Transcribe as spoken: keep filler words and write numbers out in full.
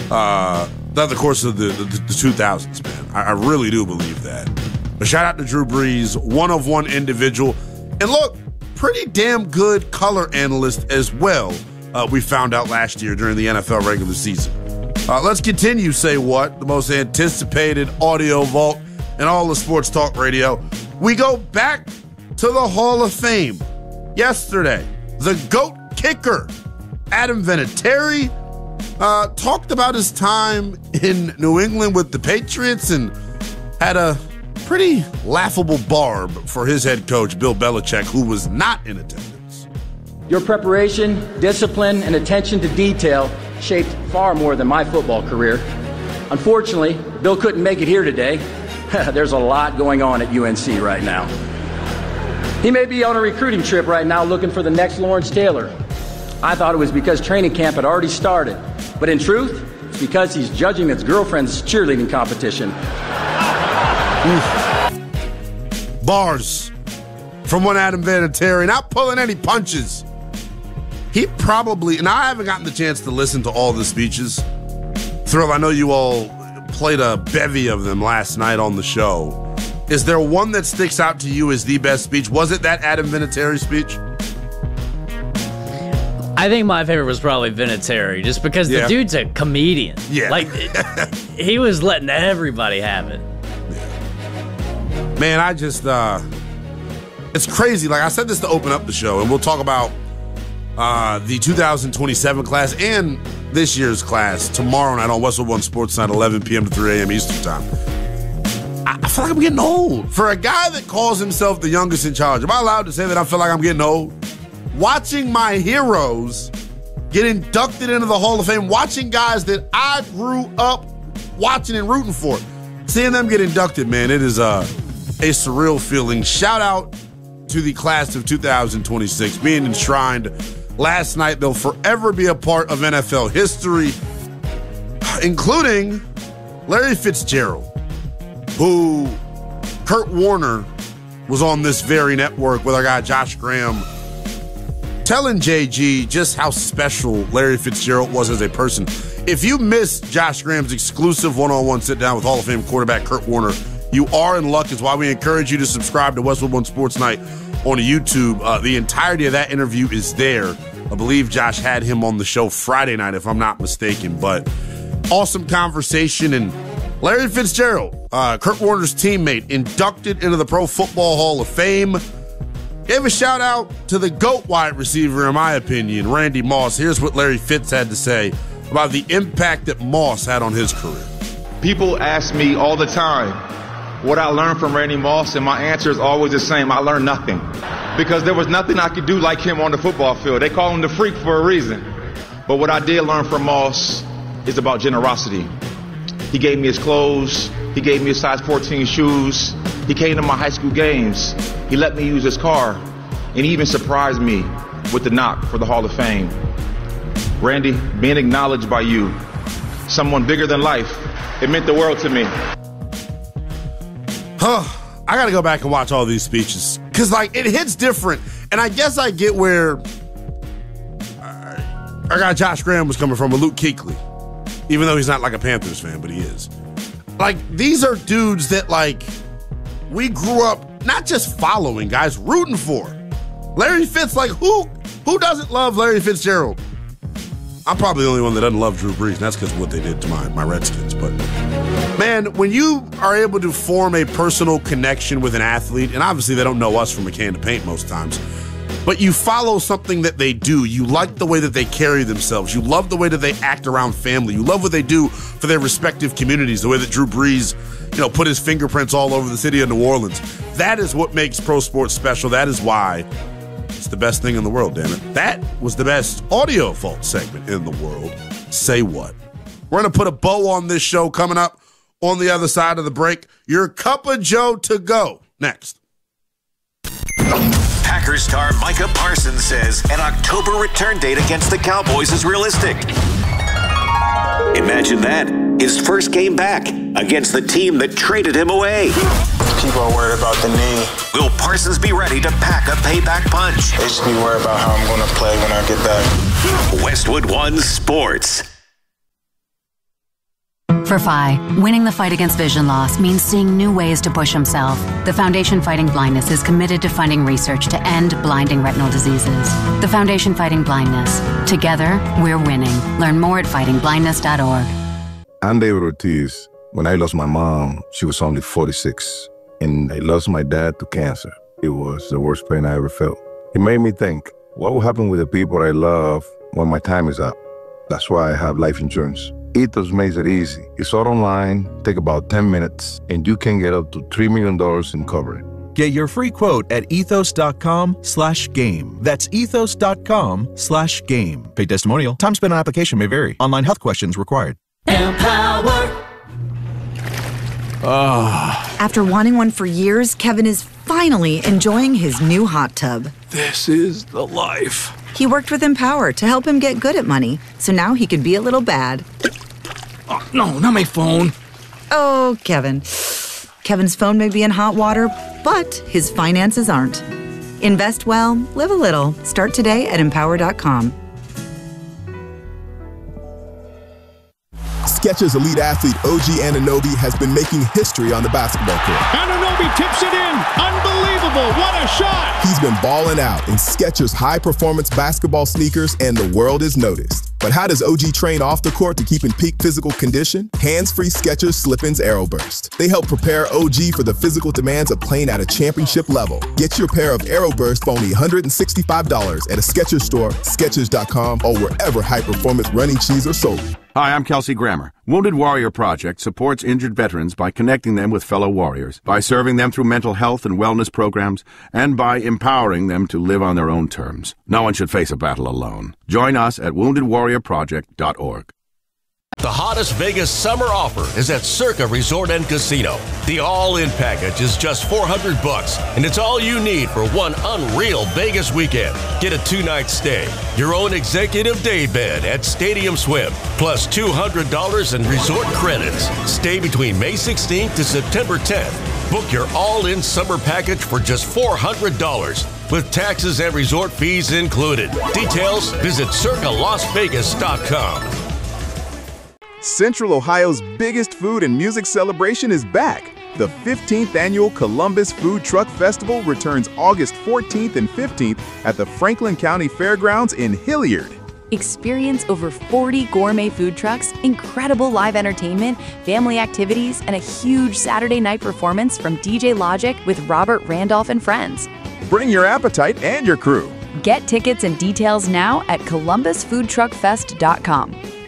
uh, throughout the course of the, the, the two thousands, man. I, I really do believe that. A shout out to Drew Brees, one of one individual. And look, pretty damn good color analyst as well, uh, we found out last year during the N F L regular season. Uh, let's continue, Say What, the most anticipated audio vault in all of sports talk radio. We go back to the Hall of Fame. Yesterday, the GOAT kicker, Adam Vinatieri, uh, talked about his time in New England with the Patriots and had a pretty laughable barb for his head coach, Bill Belichick, who was not in attendance. Your preparation, discipline, and attention to detail shaped far more than my football career. Unfortunately, Bill couldn't make it here today. There's a lot going on at U N C right now. He may be on a recruiting trip right now looking for the next Lawrence Taylor. I thought it was because training camp had already started. But in truth, it's because he's judging his girlfriend's cheerleading competition. Bars from one Adam Vinatieri, not pulling any punches. He probably, and I haven't gotten the chance to listen to all the speeches. Thrill, I know you all played a bevy of them last night on the show. Is there one that sticks out to you as the best speech? Was it that Adam Vinatieri speech? I think my favorite was probably Vinatieri, just because yeah. the dude's a comedian. Yeah. Like, he was letting everybody have it. Man, I just, uh, it's crazy. Like, I said this to open up the show, and we'll talk about uh, the two thousand twenty-seven class and this year's class tomorrow night on Westwood One Sports Night, eleven p.m. to three a.m. Eastern Time. I, I feel like I'm getting old. For a guy that calls himself the youngest in charge, am I allowed to say that I feel like I'm getting old? Watching my heroes get inducted into the Hall of Fame, watching guys that I grew up watching and rooting for, seeing them get inducted, man, it is uh, a surreal feeling. Shout out to the class of two thousand twenty-six being enshrined last night. They'll forever be a part of N F L history, including Larry Fitzgerald, who Kurt Warner was on this very network with our guy Josh Graham telling J G just how special Larry Fitzgerald was as a person. If you missed Josh Graham's exclusive one-on-one sit-down with Hall of Fame quarterback Kurt Warner, you are in luck. Is why we encourage you to subscribe to Westwood One Sports Night on YouTube. Uh, the entirety of that interview is there. I believe Josh had him on the show Friday night, if I'm not mistaken. But awesome conversation. And Larry Fitzgerald, uh, Kurt Warner's teammate, inducted into the Pro Football Hall of Fame. Gave a shout out to the GOAT wide receiver, in my opinion, Randy Moss. Here's what Larry Fitz had to say about the impact that Moss had on his career. People ask me all the time what I learned from Randy Moss, and my answer is always the same. I learned nothing. Because there was nothing I could do like him on the football field. They call him the freak for a reason. But what I did learn from Moss is about generosity. He gave me his clothes. He gave me his size fourteen shoes. He came to my high school games. He let me use his car. And he even surprised me with the knock for the Hall of Fame. Randy, being acknowledged by you, someone bigger than life, it meant the world to me. Huh. I got to go back and watch all these speeches because, like, it hits different. And I guess I get where uh, our guy Josh Graham was coming from with Luke Kuechly, even though he's not like a Panthers fan, but he is. Like, these are dudes that, like, we grew up not just following, guys, rooting for. Larry Fitz, like, who who doesn't love Larry Fitzgerald? I'm probably the only one that doesn't love Drew Brees, and that's because of what they did to my, my Redskins. But, man, when you are able to form a personal connection with an athlete, and obviously they don't know us from a can of paint most times, but you follow something that they do. You like the way that they carry themselves. You love the way that they act around family. You love what they do for their respective communities, the way that Drew Brees, you know, put his fingerprints all over the city of New Orleans. That is what makes pro sports special. That is why it's the best thing in the world, damn it. That was the best audio vault segment in the world. Say what? We're going to put a bow on this show coming up on the other side of the break. Your Cup of Joe to go next. Packers star Micah Parsons says an October return date against the Cowboys is realistic. Imagine that. His first game back against the team that traded him away. People are worried about the knee. Will Parsons be ready to pack a payback punch? They should be worried about how I'm going to play when I get back. Westwood One Sports. For Phi, winning the fight against vision loss means seeing new ways to push himself. The Foundation Fighting Blindness is committed to funding research to end blinding retinal diseases. The Foundation Fighting Blindness. Together, we're winning. Learn more at fighting blindness dot org. I'm David Ortiz. When I lost my mom, she was only forty-six. And I lost my dad to cancer. It was the worst pain I ever felt. It made me think, what will happen with the people I love when my time is up? That's why I have life insurance. Ethos makes it easy. It's all online, take about ten minutes, and you can get up to three million dollars in coverage. Get your free quote at ethos.com slash game. That's ethos.com slash game. Paid testimonial. Time spent on application may vary. Online health questions required. Empower. Oh. After wanting one for years, Kevin is finally enjoying his new hot tub. This is the life. He worked with Empower to help him get good at money, so now he can be a little bad. Oh, no, not my phone. Oh, Kevin. Kevin's phone may be in hot water, but his finances aren't. Invest well, live a little. Start today at empower dot com. Skechers elite athlete O G Anunoby has been making history on the basketball court. Anunoby tips it in. Unbelievable. What a shot. He's been balling out in Skechers high-performance basketball sneakers, and the world is noticed. But how does O G train off the court to keep in peak physical condition? Hands-free Skechers Slip-ins Aeroburst. They help prepare O G for the physical demands of playing at a championship level. Get your pair of Aeroburst for only one hundred sixty-five dollars at a Skechers store, Skechers dot com, or wherever high-performance running shoes are sold. Hi, I'm Kelsey Grammer. Wounded Warrior Project supports injured veterans by connecting them with fellow warriors, by serving them through mental health and wellness programs, and by empowering them to live on their own terms. No one should face a battle alone. Join us at wounded warrior project dot org. The hottest Vegas summer offer is at Circa Resort and Casino. The all-in package is just four hundred bucks, and it's all you need for one unreal Vegas weekend. Get a two-night stay, your own executive day bed at Stadium Swim, plus two hundred dollars in resort credits. Stay between May sixteenth to September tenth. Book your all-in summer package for just four hundred dollars, with taxes and resort fees included. Details, visit circa las vegas dot com. Central Ohio's biggest food and music celebration is back. The fifteenth Annual Columbus Food Truck Festival returns August fourteenth and fifteenth at the Franklin County Fairgrounds in Hilliard. Experience over forty gourmet food trucks, incredible live entertainment, family activities, and a huge Saturday night performance from D J Logic with Robert Randolph and friends. Bring your appetite and your crew. Get tickets and details now at columbus food truck fest dot com.